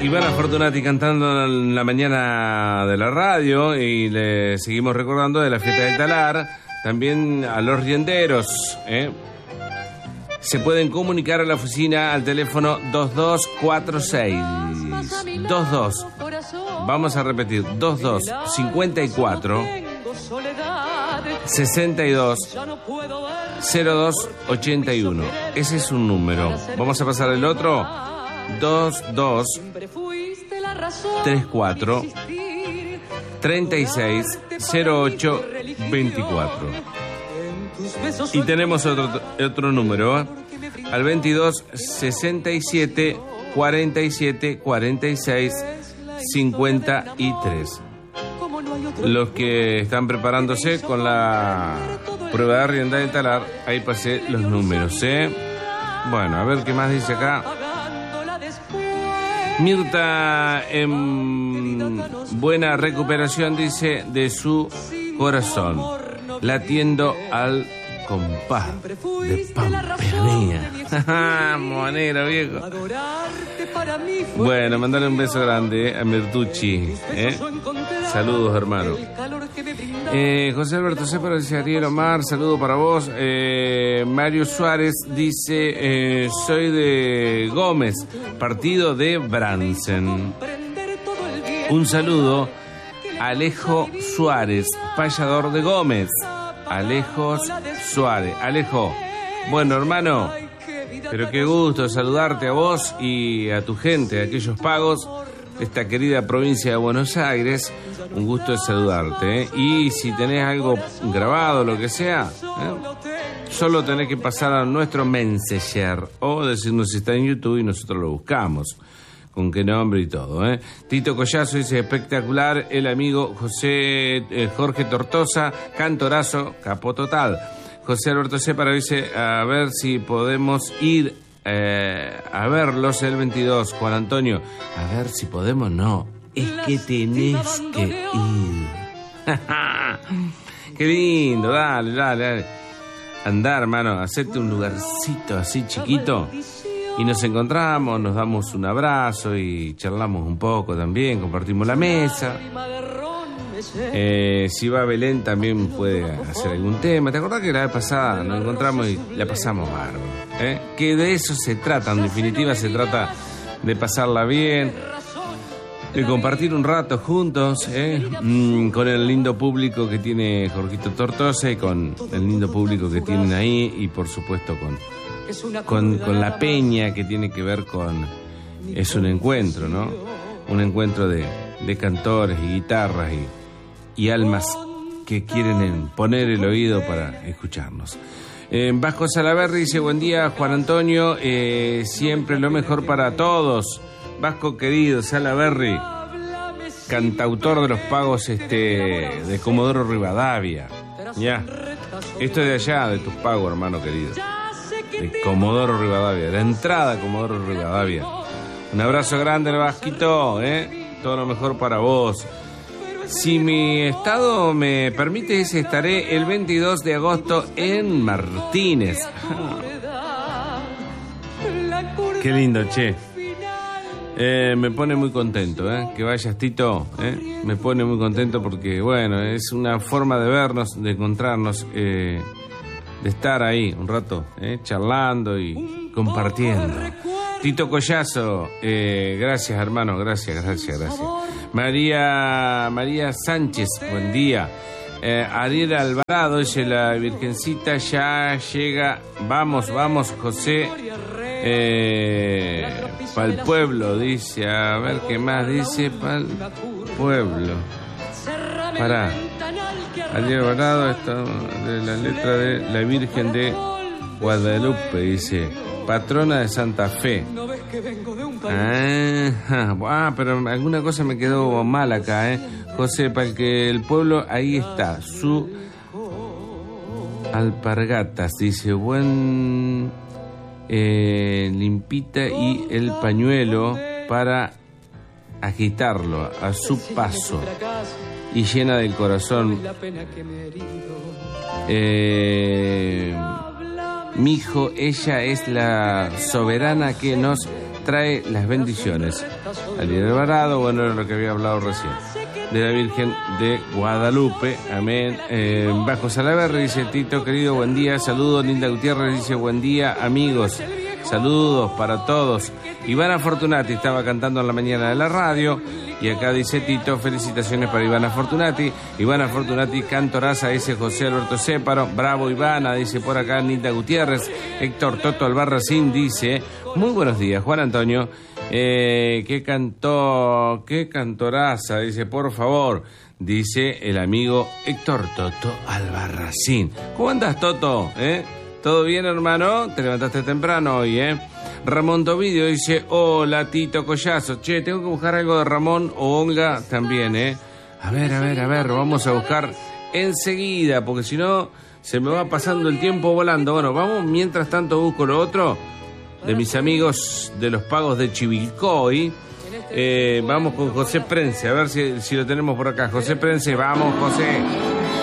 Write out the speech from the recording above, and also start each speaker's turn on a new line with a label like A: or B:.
A: Ivana Fortunati cantando en la mañana de la radio y le seguimos recordando de la fiesta del talar, también a los rienderos, Se pueden comunicar a la oficina al teléfono 2246 22. Vamos a repetir, 2254 62 02 81. Ese es un número. Vamos a pasar el otro. 22 34 36 08 24. Y tenemos otro número, al 22 67 47 46 53. Los que están preparándose con la prueba de arrienda del talar, ahí pasé los números, Bueno, a ver qué más dice acá. Mirta, en buena recuperación, dice, de su corazón, latiendo al compás de Pampeanía. Monero, viejo. Bueno, mandarle un beso grande a Mirtucci, Saludos, hermano. José Alberto Cepero dice, Ariel Omar, saludo para vos. Mario Suárez dice, soy de Gómez, partido de Bransen. Un saludo a Alejo Suárez, payador de Gómez. Alejo Suárez. Alejo, bueno, hermano, pero qué gusto saludarte a vos y a tu gente, a aquellos pagos de esta querida provincia de Buenos Aires. Un gusto de saludarte, Y si tenés algo grabado, lo que sea, solo tenés que pasar a nuestro Messenger o decirnos si está en YouTube y nosotros lo buscamos, con qué nombre y todo, Tito Collazo dice, espectacular el amigo Jorge Tortosa, cantorazo, capo total. José Alberto Ceparo dice, a ver si podemos ir a verlos el 22. Juan Antonio, a ver si podemos, no, es que tenés que ir. Qué lindo, dale. Andá, hermano, hacete un lugarcito así chiquito y nos encontramos, nos damos un abrazo y charlamos un poco también, compartimos la mesa. Si va Belén también puede hacer algún tema. ¿Te acordás que la vez pasada nos encontramos y la pasamos bárbaro? Que de eso se trata, en definitiva se trata de pasarla bien, de compartir un rato juntos, con el lindo público que tiene Jorgito Tortosa y con el lindo público que tienen ahí y por supuesto con la peña que tiene que ver con... Es un encuentro, ¿no? Un encuentro de cantores y guitarras y almas que quieren poner el oído para escucharnos. Vasco Salaverri dice, buen día, Juan Antonio, siempre lo mejor para todos. Vasco querido, Salaverri, cantautor de los pagos de Comodoro Rivadavia. Ya, esto es de allá, de tus pagos, hermano querido. De Comodoro Rivadavia, la entrada a Comodoro Rivadavia. Un abrazo grande, el Vasquito, todo lo mejor para vos. Si mi estado me permite, estaré el 22 de agosto en Martínez. Qué lindo, che. Me pone muy contento, que vayas, Tito, me pone muy contento porque, bueno, es una forma de vernos, de encontrarnos, de estar ahí un rato, charlando y compartiendo. Tito Collazo, gracias, hermano, gracias. María Sánchez, buen día. Ariel Alvarado dice, la Virgencita ya llega, vamos, José, pa'l pueblo, dice, a ver qué más dice, pa'l pueblo. Pará, Ariel Alvarado, está de la letra de la Virgen de Guadalupe, dice, patrona de Santa Fe. Pero alguna cosa me quedó mal acá, José, para que el pueblo, ahí está, su alpargatas, dice, buen limpita y el pañuelo para agitarlo a su paso y llena del corazón. Mijo, ella es la soberana que nos trae las bendiciones. Ariel Alvarado, bueno, era lo que había hablado recién. De la Virgen de Guadalupe, amén. Bajo Salaverri dice: Tito, querido, buen día, saludos. Linda Gutiérrez dice: buen día, amigos, saludos para todos. Ivana Fortunati estaba cantando en la mañana de la radio. Y acá dice Tito: felicitaciones para Ivana Fortunati. Ivana Fortunati, Cantoraza, dice José Alberto Céparo. Bravo Ivana, dice por acá Nilda Gutiérrez. Héctor Toto Albarracín dice: muy buenos días, Juan Antonio. ¿Qué cantoraza? Dice, por favor, dice el amigo Héctor Toto Albarracín. ¿Cómo andás, Toto? ¿Todo bien, hermano? Te levantaste temprano hoy, Ramón Tovidio dice: hola, Tito Collazo. Che, tengo que buscar algo de Ramón o Olga también, A ver, vamos a buscar enseguida, porque si no se me va pasando el tiempo volando. Bueno, vamos, mientras tanto busco lo otro de mis amigos de los Pagos de Chivilcoy. Vamos con José Prense, a ver si lo tenemos por acá. José Prense, vamos, José.